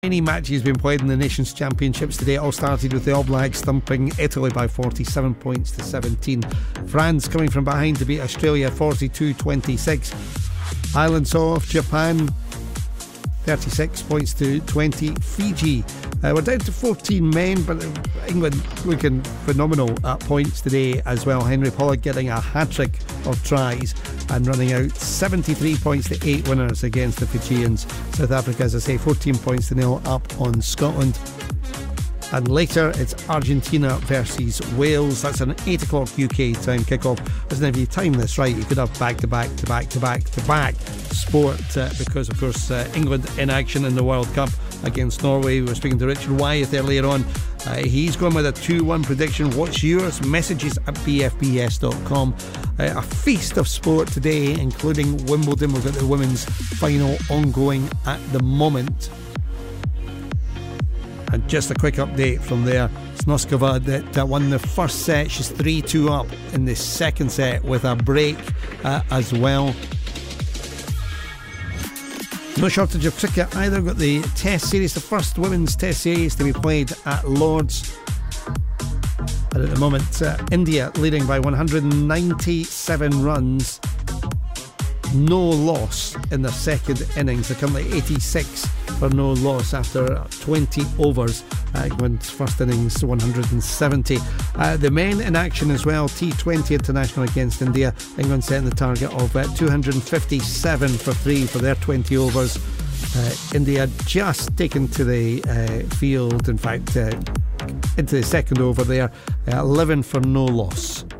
Many matches been played in the Nations Championships today. It all started with the All Blacks thumping Italy by 47 points to 17. France coming from behind to beat Australia 42-26. Ireland saw off Japan 36 points to 20. Fiji, we're down to 14 men, but England looking phenomenal at points today as well. Henry Pollock getting a hat-trick of tries and running out 73 points to 8 winners against the Fijians. South Africa, as I say, 14 points to 0 up on Scotland. And later it's Argentina versus Wales. That's an 8 o'clock UK time kickoff. Listen, if you time this right, you could have back-to-back sport because, of course, England in action in the World Cup against Norway. We were speaking to Richard Wyeth earlier on. He's going with a 2-1 prediction. What's yours? Messages at bfbs.com. A feast of sport today, including Wimbledon. We've got the women's final ongoing at the moment. And just a quick update from there. Snoskova that won the first set. She's 3-2 up in the second set with a break as well. No shortage of cricket either. We've got the Test Series, the first women's Test Series to be played at Lord's. And at the moment, India leading by 197 runs. No loss in their second innings. They're currently 86 for no loss after 20 overs. England's first innings 170. The men in action as well. T20 international against India. England setting the target of 257 for 3 for their 20 overs. India just taken to the field, in fact into the second over there, 11 for no loss.